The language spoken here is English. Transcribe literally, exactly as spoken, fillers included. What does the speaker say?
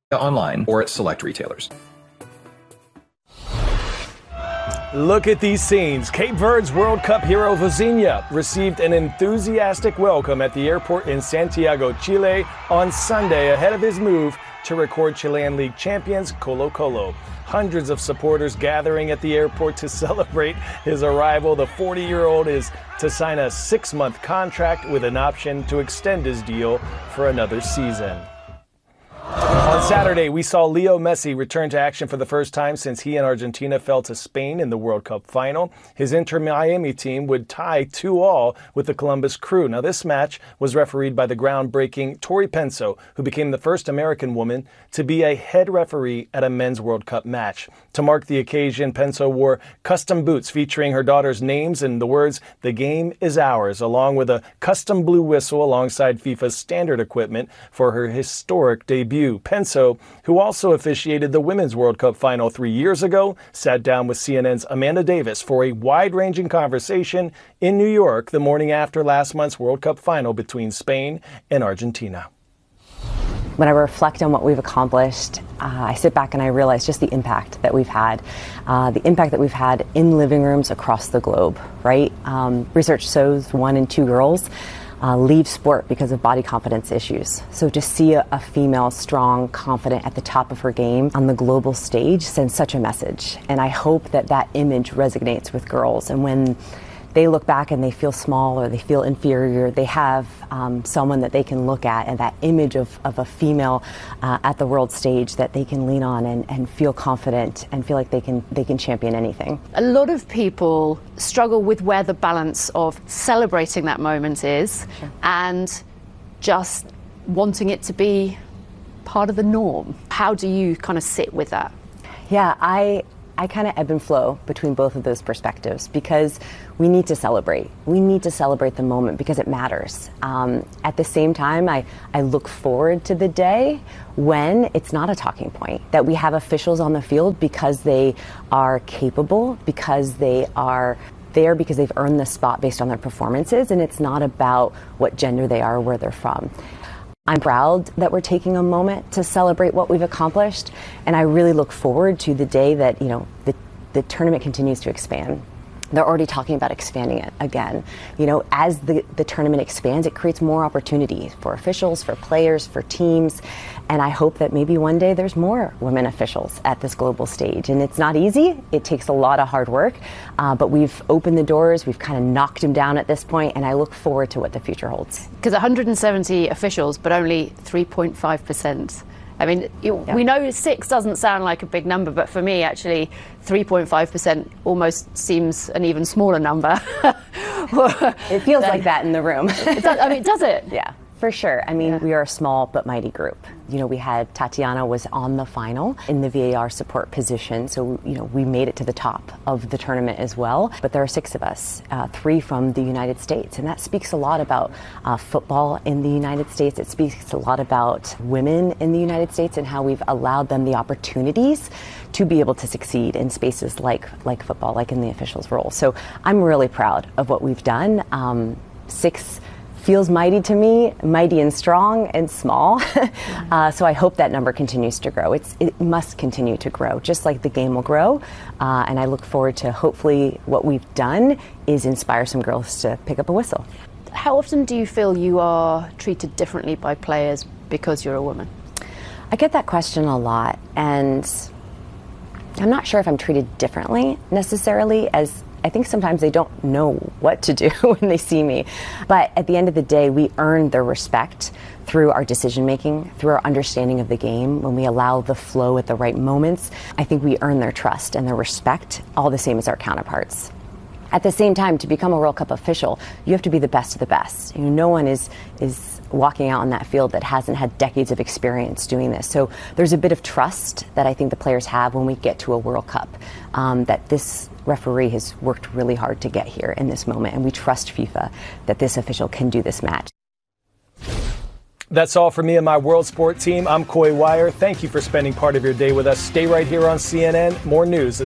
online or at select retailers. Look at these scenes. Cape Verde's World Cup hero Vozinha received an enthusiastic welcome at the airport in Santiago, Chile on Sunday ahead of his move to record Chilean League champions Colo-Colo. Hundreds of supporters gathering at the airport to celebrate his arrival. The forty-year-old is to sign a six-month contract with an option to extend his deal for another season. On Saturday, we saw Leo Messi return to action for the first time since he and Argentina fell to Spain in the World Cup final. His Inter Miami team would tie two all with the Columbus Crew. Now, this match was refereed by the groundbreaking Tori Penso, who became the first American woman to be a head referee at a men's World Cup match. To mark the occasion, Penso wore custom boots featuring her daughter's names and the words, "The game is ours," along with a custom blue whistle alongside FIFA's standard equipment for her historic debut. Penso, who also officiated the Women's World Cup final three years ago, sat down with C N N's Amanda Davis for a wide-ranging conversation in New York the morning after last month's World Cup final between Spain and Argentina. When I reflect on what we've accomplished, uh, I sit back and I realize just the impact that we've had, uh, the impact that we've had in living rooms across the globe, right? Um, research shows one in two girls Uh, leave sport because of body confidence issues. So to see a, a female strong, confident at the top of her game on the global stage sends such a message. And I hope that that image resonates with girls. And when they look back and they feel small or they feel inferior, they have um, someone that they can look at, and that image of, of a female uh, at the world stage that they can lean on and, and feel confident and feel like they can they can champion anything. A lot of people struggle with where the balance of celebrating that moment is sure. and just wanting it to be part of the norm. How do you kind of sit with that? Yeah, I I kind of ebb and flow between both of those perspectives because we need to celebrate. We need to celebrate the moment because it matters. Um, at the same time, I, I look forward to the day when it's not a talking point, that we have officials on the field because they are capable, because they are there because they've earned the spot based on their performances, and it's not about what gender they are or where they're from. I'm proud that we're taking a moment to celebrate what we've accomplished, and I really look forward to the day that, you know, the, the tournament continues to expand. They're already talking about expanding it again. You know, as the, the tournament expands, it creates more opportunities for officials, for players, for teams, and I hope that maybe one day there's more women officials at this global stage. And it's not easy. It takes a lot of hard work, uh, but we've opened the doors, we've kind of knocked them down at this point, and I look forward to what the future holds. Because one hundred seventy officials, but only three point five percent. I mean, you, yeah. we know six doesn't sound like a big number, but for me, actually, three point five percent almost seems an even smaller number. It feels like that in the room. It does, I mean, does it? Yeah, for sure. I mean, yeah. we are a small but mighty group. You know, we had Tatiana was on the final in the V A R support position, so, you know, we made it to the top of the tournament as well. But there are six of us, uh, three from the United States, and that speaks a lot about uh, football in the United States. It speaks a lot about women in the United States and how we've allowed them the opportunities to be able to succeed in spaces like like football, like in the officials' role. So I'm really proud of what we've done. Um, six feels mighty to me, mighty and strong and small. uh, so I hope that number continues to grow. It's, it must continue to grow, just like the game will grow. Uh, and I look forward to hopefully what we've done is inspire some girls to pick up a whistle. How often do you feel you are treated differently by players because you're a woman? I get that question a lot, and I'm not sure if I'm treated differently necessarily, as I think sometimes they don't know what to do when they see me. But at the end of the day, we earn their respect through our decision making, through our understanding of the game. When we allow the flow at the right moments, I think we earn their trust and their respect, all the same as our counterparts. At the same time, to become a World Cup official, you have to be the best of the best. You know, no one is is walking out on that field that hasn't had decades of experience doing this. So there's a bit of trust that I think the players have when we get to a World Cup, um, that this referee has worked really hard to get here in this moment, and we trust FIFA that this official can do this match. That's all for me and my World Sport team. I'm Coy Wire. Thank you for spending part of your day with us. Stay right here on C N N. More news